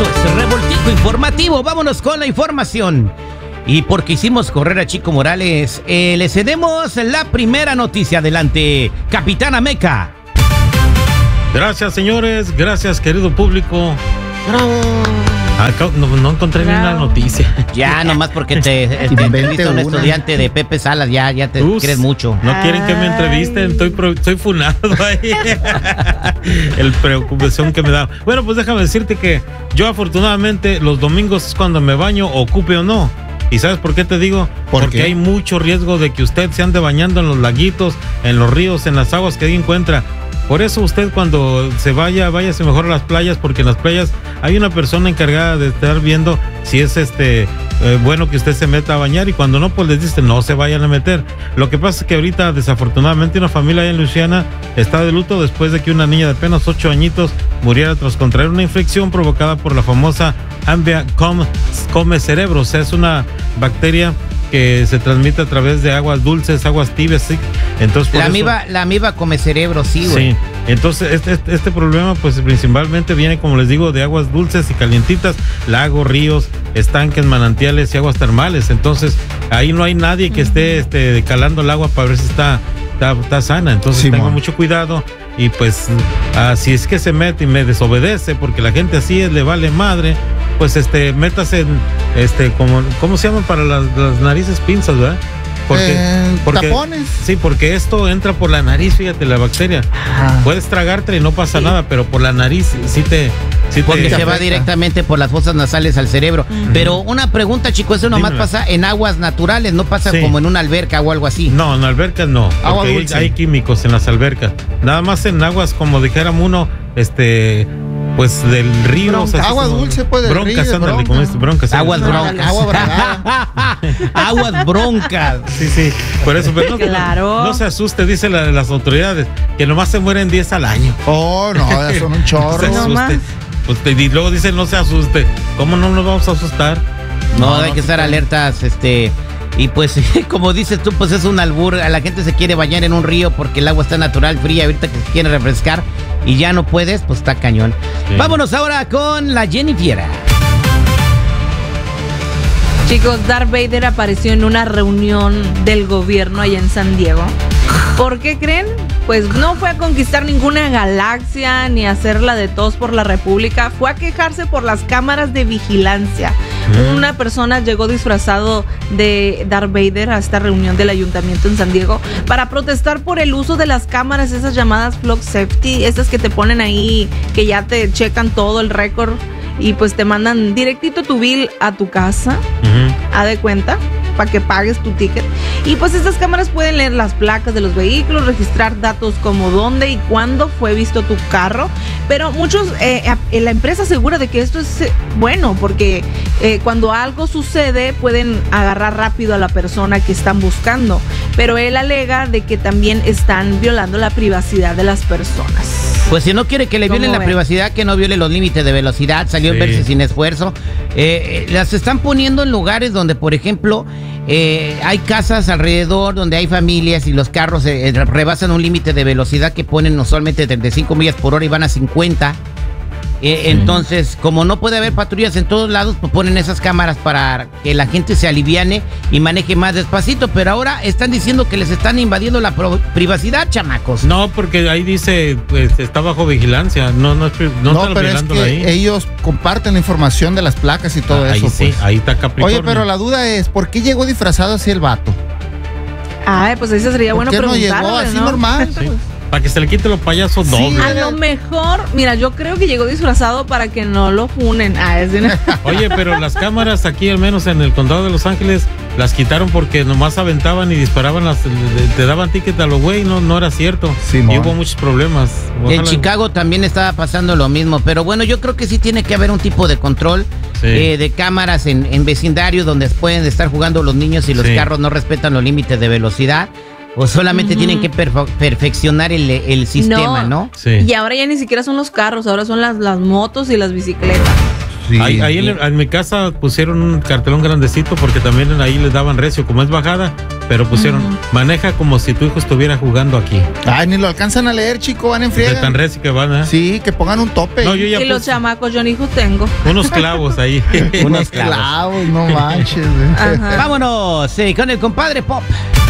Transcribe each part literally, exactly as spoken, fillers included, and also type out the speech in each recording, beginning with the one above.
Esto es Revoltijo Informativo. Vámonos con la información. Y porque hicimos correr a Chico Morales, eh, le cedemos la primera noticia. Adelante, Capitán Ameca. Gracias, señores. Gracias, querido público. Bravo. Acá no, no encontré Bravo. ni una noticia. Ya, nomás porque te, te entrevista un estudiante de Pepe Salas, ya, ya te Uf, crees mucho. No Ay. quieren que me entrevisten, estoy, estoy funado ahí. El preocupación que me da. Bueno, pues déjame decirte que yo afortunadamente los domingos es cuando me baño, ocupe o no. ¿Y sabes por qué te digo? ¿Por Porque qué? hay mucho riesgo de que usted se ande bañando en los laguitos, en los ríos, en las aguas que ahí encuentra. Por eso usted cuando se vaya, váyase mejor a las playas, porque en las playas hay una persona encargada de estar viendo si es este eh, bueno que usted se meta a bañar, y cuando no, pues les dice no se vayan a meter. Lo que pasa es que ahorita desafortunadamente una familia allá en Luisiana está de luto después de que una niña de apenas ocho añitos muriera tras contraer una infección provocada por la famosa Ambia come, come cerebros. Es una bacteria que se transmite a través de aguas dulces, aguas tibias, sí. Entonces, por la eso, amiba, la amiba come cerebro, sí, güey. Sí. Entonces, este, este, este problema, pues principalmente viene, como les digo, de aguas dulces y calientitas, lagos, ríos, estanques, manantiales y aguas termales. Entonces, ahí no hay nadie que esté este, calando el agua para ver si está, está, está sana. Entonces, sí, tenga mucho cuidado. Y pues, uh, si es que se mete y me desobedece, porque la gente así es, le vale madre, pues este, métase en, este, como, ¿cómo se llaman para las, las narices? Pinzas, ¿verdad? Porque, eh, porque, tapones. Sí, porque esto entra por la nariz, fíjate, la bacteria. Ah. Puedes tragarte y no pasa sí. nada, pero por la nariz sí te... Sí porque te se afecta. va directamente por las fosas nasales al cerebro. Uh-huh. Pero una pregunta, chico, eso nomás Dime. pasa en aguas naturales, no pasa sí. como en una alberca o algo así. No, en albercas no. Agua hay, dulce. hay químicos en las albercas. Nada más en aguas, como dijéramos uno, este... pues del río, Bronca. O sea, agua dulce, pues del broncas, río, ándale, bronca. como este, broncas, aguas broncas, agua bragada. Aguas broncas. Sí, sí, por eso, pero no, claro. no, no se asuste, dice la, las autoridades, que nomás se mueren diez al año. Oh, no, son un chorro. No se asuste. Pues, y luego dicen no se asuste. ¿Cómo no nos vamos a asustar? No, no hay no que estar puede. alertas, este... Y pues, como dices tú, pues es un albur. A la gente se quiere bañar en un río porque el agua está natural, fría. Ahorita que se quiere refrescar y ya no puedes, pues está cañón. Sí. Vámonos ahora con la Jennifiera. Chicos, Darth Vader apareció en una reunión del gobierno allá en San Diego. ¿Por qué creen? Pues no fue a conquistar ninguna galaxia ni a hacerla de todos por la República. Fue a quejarse por las cámaras de vigilancia. Mm. Una persona llegó disfrazado de Darth Vader a esta reunión del ayuntamiento en San Diego para protestar por el uso de las cámaras, esas llamadas Flock Safety, esas que te ponen ahí, que ya te checan todo el récord y pues te mandan directito tu bill a tu casa. Uh-huh. ¿A de cuenta? Para que pagues tu ticket. Y pues estas cámaras pueden leer las placas de los vehículos, registrar datos como dónde y cuándo fue visto tu carro. Pero muchos, eh, la empresa asegura de que esto es eh, bueno, porque eh, cuando algo sucede pueden agarrar rápido a la persona que están buscando. Pero él alega de que también están violando la privacidad de las personas. Pues si no quiere que le violen la ven? privacidad, que no viole los límites de velocidad, salió sí. en verse sin esfuerzo. Eh, eh, las están poniendo en lugares donde, por ejemplo, eh, hay casas alrededor, donde hay familias y los carros eh, rebasan un límite de velocidad que ponen usualmente treinta y cinco millas por hora y van a cincuenta. Eh, sí. Entonces, como no puede haber patrullas en todos lados, pues ponen esas cámaras para que la gente se aliviane y maneje más despacito. Pero ahora están diciendo que les están invadiendo la pro- privacidad, chamacos. No, porque ahí dice, pues está bajo vigilancia. No, no, no, no pero es que ahí. Ellos comparten la información de las placas y todo ah, eso. Ahí sí, pues. ahí está Capricornio. Oye, pero la duda es, ¿por qué llegó disfrazado así el vato? Ay, pues eso sería bueno preguntarle, ¿por qué no llegó así ¿no? normal? Sí. Para que se le quite los payasos sí, dobles. A lo mejor, mira, yo creo que llegó disfrazado para que no lo funen. Ah, es de... Oye, pero las cámaras aquí, al menos en el condado de Los Ángeles, las quitaron porque nomás aventaban y disparaban, las, te daban ticket a los güey, no, no era cierto. Sí, y hubo muchos problemas. Ojalá. En Chicago también estaba pasando lo mismo, pero bueno, yo creo que sí tiene que haber un tipo de control sí. eh, de cámaras en, en vecindarios donde pueden estar jugando los niños y los sí. carros no respetan los límites de velocidad. O solamente uh-huh. tienen que perfe- perfeccionar el, el sistema, ¿no? ¿no? Sí. Y ahora ya ni siquiera son los carros, ahora son las, las motos y las bicicletas. Sí. Ahí, ahí en, en mi casa pusieron un cartelón grandecito porque también ahí les daban recio. Como es bajada, pero pusieron, uh-huh. maneja como si tu hijo estuviera jugando aquí. Ay, ni lo alcanzan a leer, chico, van en friega. De tan reci que van, ¿eh? Sí, que pongan un tope. No, yo ya y los chamacos, yo ni hijos tengo. Unos clavos ahí. Unos clavos, no manches. Vámonos sí, con el compadre Pop.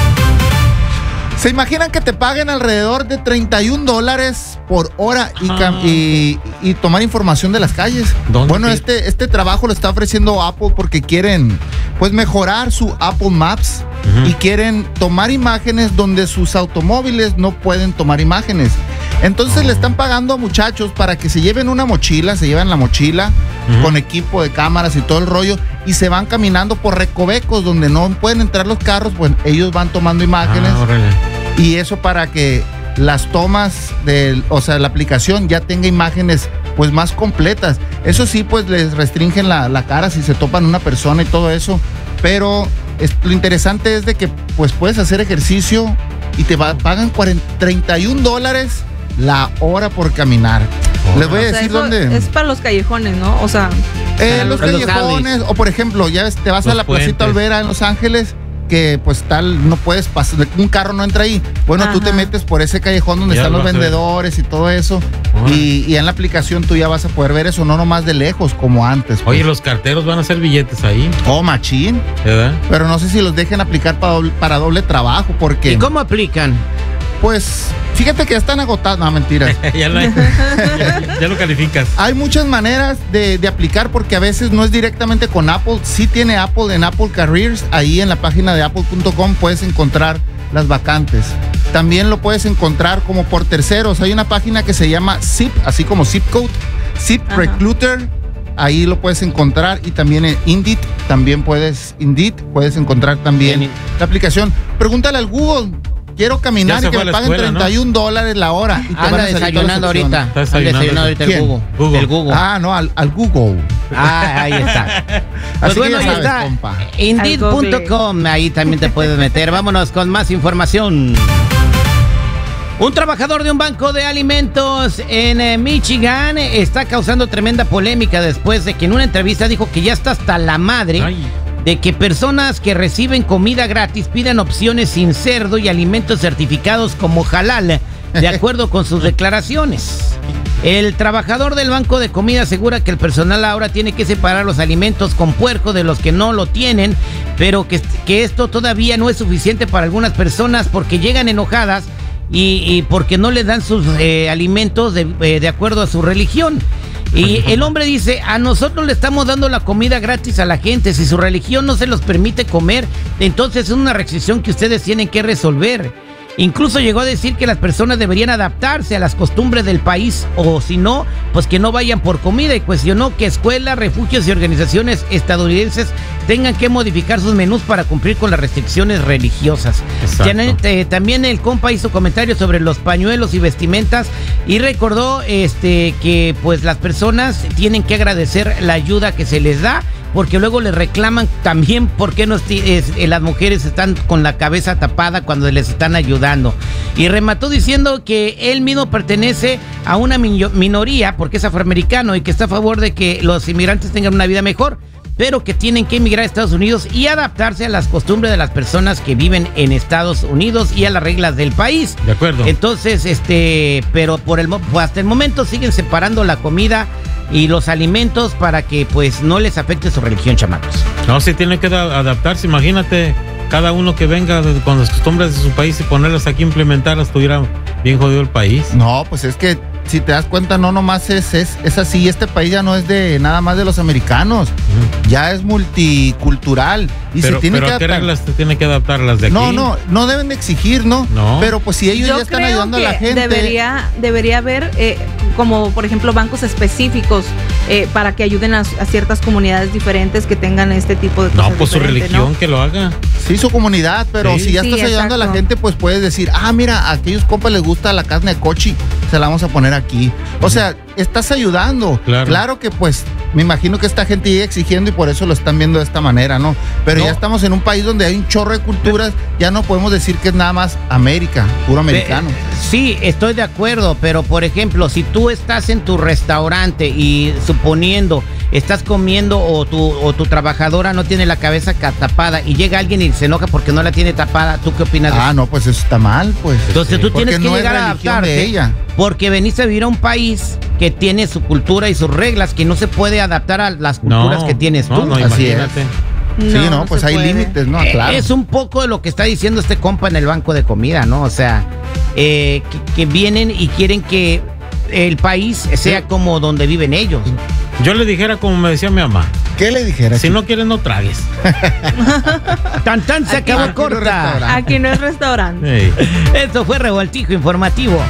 ¿Se imaginan que te paguen alrededor de treinta y un dólares por hora y, cam- y, y tomar información de las calles? Bueno, este, este trabajo lo está ofreciendo Apple porque quieren pues mejorar su Apple Maps uh-huh. y quieren tomar imágenes donde sus automóviles no pueden tomar imágenes. Entonces oh. le están pagando a muchachos para que se lleven una mochila, se llevan la mochila uh-huh. con equipo de cámaras y todo el rollo y se van caminando por recovecos donde no pueden entrar los carros, pues ellos van tomando imágenes. Ah, y eso para que las tomas de, o sea, la aplicación ya tenga imágenes pues más completas. Eso sí, pues les restringen la, la cara si se topan una persona y todo eso, pero es, lo interesante es de que pues puedes hacer ejercicio y te va, pagan cuarenta, treinta y un dólares la hora por caminar. Oh. Les voy a o decir sea, dónde. Es para los callejones, ¿no? O sea, eh, los callejones, o por ejemplo, ya ves, te vas los a la puentes. Placita Olvera en Los Ángeles, que pues tal, no puedes pasar, un carro no entra ahí. Bueno, ajá. tú te metes por ese callejón donde ya están los vendedores y todo eso. Y, y en la aplicación tú ya vas a poder ver eso, no nomás de lejos como antes. Pues. Oye, los carteros van a hacer billetes ahí. Oh, machín. ¿Verdad? Pero no sé si los dejen aplicar para doble, para doble trabajo, porque... ¿Y cómo aplican? Pues, fíjate que ya están agotados. No, mentiras. ya, lo, ya, ya lo calificas. Hay muchas maneras de, de aplicar porque a veces no es directamente con Apple. Sí tiene Apple en Apple Careers. Ahí en la página de apple punto com puedes encontrar las vacantes. También lo puedes encontrar como por terceros. Hay una página que se llama Zip, así como Zip Code, Zip Ajá. Recruiter. Ahí lo puedes encontrar y también en Indeed. También puedes, Indeed, puedes encontrar también Bien. la aplicación. Pregúntale al Google. Quiero caminar y que me paguen escuela, treinta y un dólares la hora. Y te Anda desayunando ahorita. Está desayunando, desayunando ahorita el Google. Google. El Google. Ah, no, al, al Google. Ah, ahí está. Pues bueno, ahí está. Indeed punto com. Ahí también te puedes meter. Vámonos con más información. Un trabajador de un banco de alimentos en eh, Michigan está causando tremenda polémica después de que en una entrevista dijo que ya está hasta la madre Ay. de que personas que reciben comida gratis pidan opciones sin cerdo y alimentos certificados como halal, de acuerdo con sus declaraciones. El trabajador del banco de comida asegura que el personal ahora tiene que separar los alimentos con puerco de los que no lo tienen, pero que, que esto todavía no es suficiente para algunas personas porque llegan enojadas y, y porque no les dan sus eh, alimentos de, eh, de acuerdo a su religión. Y el hombre dice, a nosotros le estamos dando la comida gratis a la gente. Si su religión no se los permite comer, entonces es una restricción que ustedes tienen que resolver. Incluso llegó a decir que las personas deberían adaptarse a las costumbres del país, o si no, pues que no vayan por comida, y cuestionó que escuelas, refugios y organizaciones estadounidenses tengan que modificar sus menús para cumplir con las restricciones religiosas. Eh, también el compa hizo comentarios sobre los pañuelos y vestimentas y recordó este, que pues las personas tienen que agradecer la ayuda que se les da, porque luego les reclaman también por qué no es, las mujeres están con la cabeza tapada cuando les están ayudando. Y remató diciendo que él mismo pertenece a una minoría porque es afroamericano y que está a favor de que los inmigrantes tengan una vida mejor, pero que tienen que emigrar a Estados Unidos y adaptarse a las costumbres de las personas que viven en Estados Unidos y a las reglas del país. De acuerdo. Entonces, este, pero por el hasta el momento siguen separando la comida y los alimentos para que pues no les afecte su religión, chamacos. No, sí tienen que adaptarse, imagínate, cada uno que venga con las costumbres de su país y ponerlas aquí, implementarlas, estuviera bien jodido el país. No, pues es que si te das cuenta, no nomás es, es, es así, este país ya no es de nada más de los americanos, uh-huh. ya es multicultural y pero, se tiene pero que adaptar. ¿Qué reglas te tiene que adaptar las de aquí? No, no, no deben de exigir, ¿no? No. Pero pues si ellos Yo ya están ayudando a la gente. Debería, debería haber eh, como por ejemplo bancos específicos eh, para que ayuden a, a ciertas comunidades diferentes que tengan este tipo de cosas. No, pues su religión, ¿no? Que lo haga. Sí, su comunidad, pero sí. si ya sí, estás ayudando exacto. a la gente, pues puedes decir, ah, mira, a aquellos compas les gusta la carne de cochi, se la vamos a poner aquí. O sea, estás ayudando. Claro. Claro que pues me imagino que esta gente sigue exigiendo y por eso lo están viendo de esta manera, ¿no? Pero no. ya estamos en un país donde hay un chorro de culturas, ya no podemos decir que es nada más América, puro americano. Sí, estoy de acuerdo, pero por ejemplo, si tú estás en tu restaurante y suponiendo estás comiendo o tu, o tu trabajadora no tiene la cabeza tapada y llega alguien y se enoja porque no la tiene tapada, ¿tú qué opinas? Ah, no, pues eso está mal, pues. Entonces sí, tú tienes que no llegar a adaptarte de ella. Porque veniste a vivir a un país que tiene su cultura y sus reglas, que no se puede adaptar a las culturas no, que tienes tú. No, no, Así imagínate. es. No, Sí, no, no pues se hay puede. límites, ¿no? Eh, Claro. Es un poco de lo que está diciendo este compa en el banco de comida, ¿no? O sea, eh, que, que vienen y quieren que el país sea como donde viven ellos. Yo le dijera como me decía mi mamá, ¿Qué le dijera? si no quieres no tragues. Tan tan se Aquí- acabó aquí no es corta. restaurante. Aquí no es restaurante. Ey. Esto fue Revoltijo Informativo.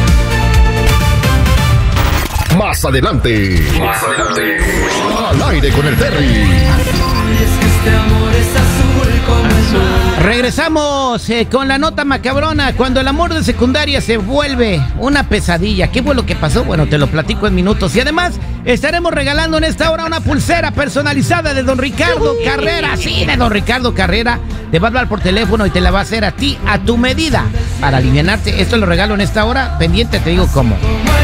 Más adelante. Más adelante. Al aire con el Terry. Regresamos eh, con la nota macabrona. Cuando el amor de secundaria se vuelve una pesadilla. ¿Qué fue lo que pasó? Bueno, te lo platico en minutos. Y además estaremos regalando en esta hora una pulsera personalizada de don Ricardo Carrera. Sí, de don Ricardo Carrera. Te va a hablar por teléfono y te la va a hacer a ti, a tu medida, para alivianarte. Esto lo regalo en esta hora. Pendiente, te digo cómo.